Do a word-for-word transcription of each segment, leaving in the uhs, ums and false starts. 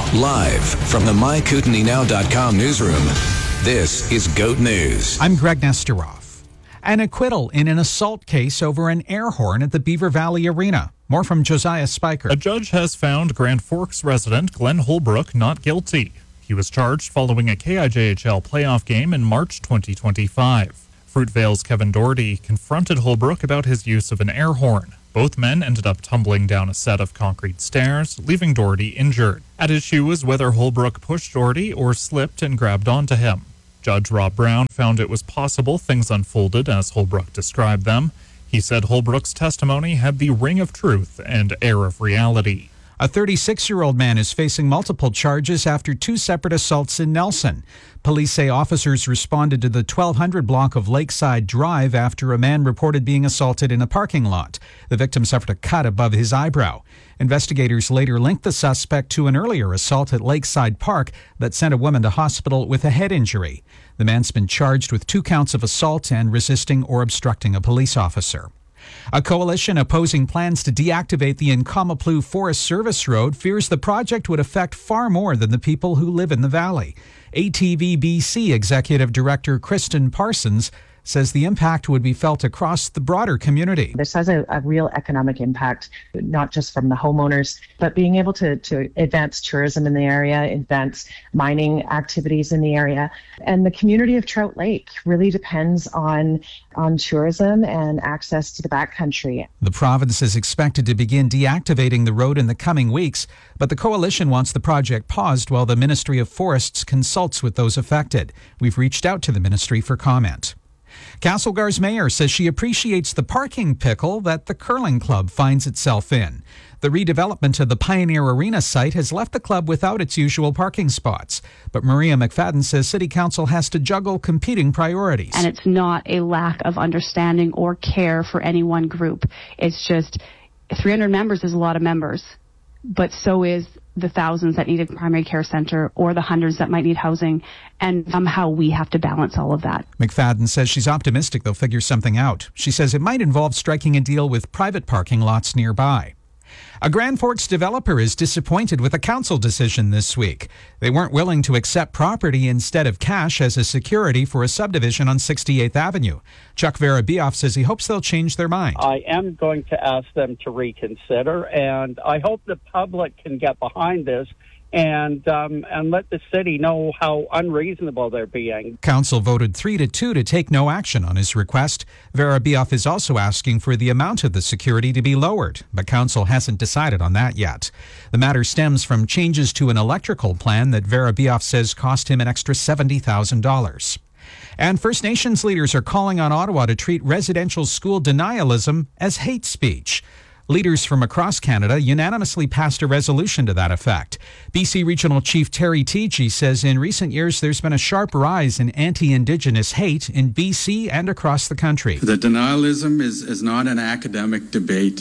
Live from the my kootenai now dot com newsroom, this is GOAT News. I'm Greg Nesteroff. An acquittal in an assault case over an air horn at the Beaver Valley Arena. More from Josiah Spiker. A judge has found Grand Forks resident Glenn Holbrook not guilty. He was charged following a K I J H L playoff game in March twenty twenty-five. Fruitvale's Kevin Doherty confronted Holbrook about his use of an air horn. Both men ended up tumbling down a set of concrete stairs, leaving Doherty injured. At issue is whether Holbrook pushed Doherty or slipped and grabbed onto him. Judge Rob Brown found it was possible things unfolded as Holbrook described them. He said Holbrook's testimony had the ring of truth and air of reality. A thirty-six-year-old man is facing multiple charges after two separate assaults in Nelson. Police say officers responded to the twelve hundred block of Lakeside Drive after a man reported being assaulted in a parking lot. The victim suffered a cut above his eyebrow. Investigators later linked the suspect to an earlier assault at Lakeside Park that sent a woman to hospital with a head injury. The man's been charged with two counts of assault and resisting or obstructing a police officer. A coalition opposing plans to deactivate the Nkamaplu Forest Service Road fears the project would affect far more than the people who live in the valley. A T V B C Executive Director Kristen Parsons says the impact would be felt across the broader community. This has a, a real economic impact, not just from the homeowners, but being able to, to advance tourism in the area, advance mining activities in the area. And the community of Trout Lake really depends on, on tourism and access to the backcountry. The province is expected to begin deactivating the road in the coming weeks, but the coalition wants the project paused while the Ministry of Forests consults with those affected. We've reached out to the ministry for comment. Castlegar's mayor says she appreciates the parking pickle that the curling club finds itself in. The redevelopment of the Pioneer Arena site has left the club without its usual parking spots. But Maria McFadden says City Council has to juggle competing priorities. And it's not a lack of understanding or care for any one group. It's just three hundred members is a lot of members, but so is the thousands that need a primary care center or the hundreds that might need housing, and somehow we have to balance all of that. McFadden says she's optimistic they'll figure something out. She says it might involve striking a deal with private parking lots nearby. A Grand Forks developer is disappointed with a council decision this week. They weren't willing to accept property instead of cash as a security for a subdivision on sixty-eighth Avenue. Chuck Verabioff says he hopes they'll change their mind. I am going to ask them to reconsider, and I hope the public can get behind this and um, and let the city know how unreasonable they're being. Council voted three to two to take no action on his request. Verabioff is also asking for the amount of the security to be lowered, but council hasn't decided on that yet. The matter stems from changes to an electrical plan that Verabioff says cost him an extra seventy thousand dollars. And First Nations leaders are calling on Ottawa to treat residential school denialism as hate speech. Leaders from across Canada unanimously passed a resolution to that effect. B C Regional Chief Terry Teegee says in recent years there's been a sharp rise in anti-Indigenous hate in B C and across the country. The denialism is, is not an academic debate.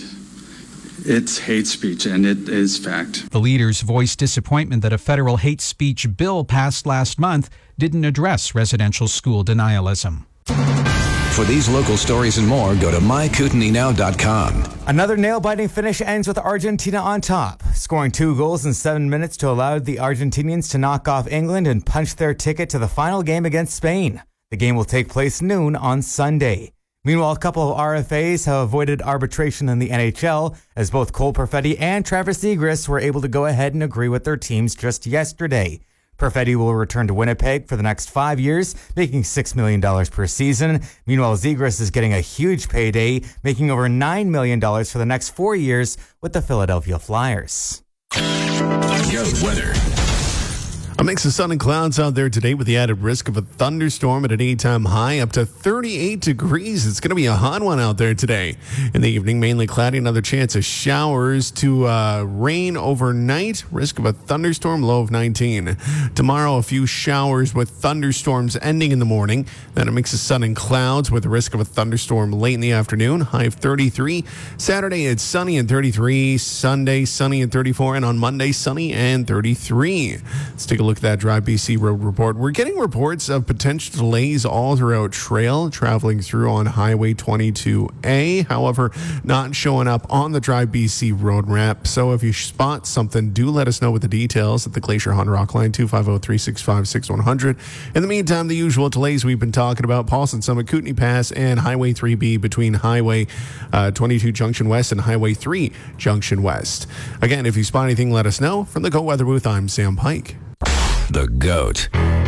It's hate speech, and it is fact. The leaders voiced disappointment that a federal hate speech bill passed last month didn't address residential school denialism. For these local stories and more, go to my kootenai now dot com. Another nail-biting finish ends with Argentina on top, scoring two goals in seven minutes to allow the Argentinians to knock off England and punch their ticket to the final game against Spain. The game will take place noon on Sunday. Meanwhile, a couple of R F As have avoided arbitration in the N H L, as both Cole Perfetti and Travis Zegras were able to go ahead and agree with their teams just yesterday. Perfetti will return to Winnipeg for the next five years, making six million dollars per season. Meanwhile, Zegras is getting a huge payday, making over nine million dollars for the next four years with the Philadelphia Flyers. Goat weather. A mix of sun and clouds out there today with the added risk of a thunderstorm at an anytime high up to thirty-eight degrees. It's going to be a hot one out there today. In the evening, mainly cloudy, another chance of showers to uh, rain overnight. Risk of a thunderstorm, low of nineteen. Tomorrow, a few showers with thunderstorms ending in the morning. Then a mix of sun and clouds with the risk of a thunderstorm late in the afternoon, high of thirty-three. Saturday, it's sunny and thirty-three. Sunday, sunny and thirty-four. And on Monday, sunny and thirty-three. Let's take a look at that Drive B C Road report. We're getting reports of potential delays all throughout trail traveling through on Highway twenty-two A. However, not showing up on the Drive B C road map. So if you spot something, do let us know with the details at the Glacier Honda Rock line, two five zero, three six five, six one zero zero. In the meantime, the usual delays we've been talking about, Paulson Summit, Kootenay Pass, and Highway three B between Highway uh, twenty-two Junction West and Highway three Junction West. Again, if you spot anything, let us know. From the Go Weather Booth, I'm Sam Pike. The GOAT.